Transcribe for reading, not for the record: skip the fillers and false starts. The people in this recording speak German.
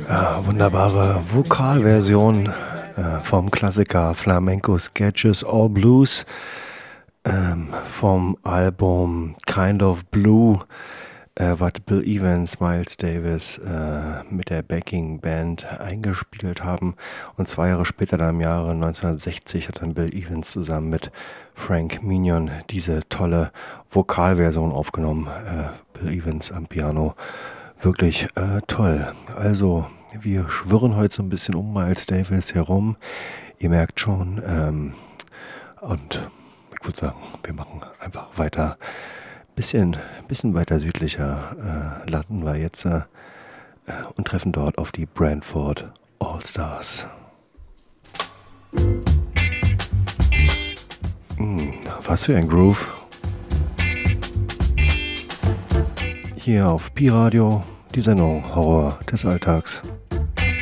Wunderbare Vokalversion vom Klassiker Flamenco Sketches All Blues vom Album Kind of Blue, was Bill Evans, Miles Davis mit der Backing Band eingespielt haben. Und 2 Jahre später, dann im Jahre 1960, hat dann Bill Evans zusammen mit Frank Mignon diese tolle Vokalversion aufgenommen. Bill Evans am Piano. Wirklich toll. Also, wir schwirren heute so ein bisschen um Miles Davis herum. Ihr merkt schon. Und ich würde sagen, wir machen einfach weiter. Bisschen weiter südlicher landen wir jetzt und treffen dort auf die Brantford All-Stars. Was für ein Groove. Hier auf Pi Radio, die Sendung Horror des Alltags.